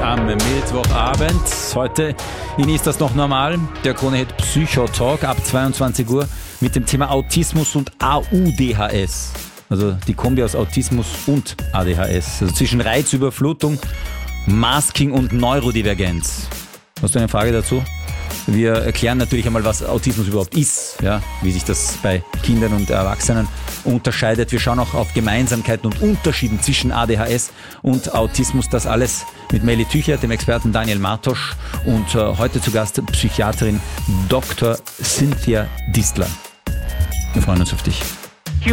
am Mittwochabend. Heute in Ist das noch normal? Der Krone-Hit Psychotalk ab 22 Uhr mit dem Thema Autismus und AUDHS. Also die Kombi aus Autismus und ADHS. Also zwischen Reizüberflutung, Masking und Neurodivergenz. Hast du eine Frage dazu? Wir erklären natürlich einmal, was Autismus überhaupt ist, ja, wie sich das bei Kindern und Erwachsenen unterscheidet. Wir schauen auch auf Gemeinsamkeiten und Unterschieden zwischen ADHS und Autismus. Das alles mit Meli Tücher, dem Experten Daniel Martosch und heute zu Gast Psychiaterin Dr. Cynthia Distler. Wir freuen uns auf dich.